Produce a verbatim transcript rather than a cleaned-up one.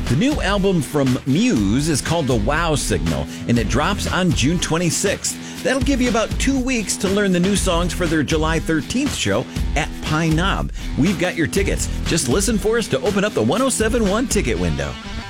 The new album from Muse is called The Wow Signal, and it drops on June twenty-sixth. That'll give you about two weeks to learn the new songs for their July thirteenth show at Pine Knob. We've got your tickets. Just listen for us to open up the one oh seven point one ticket window.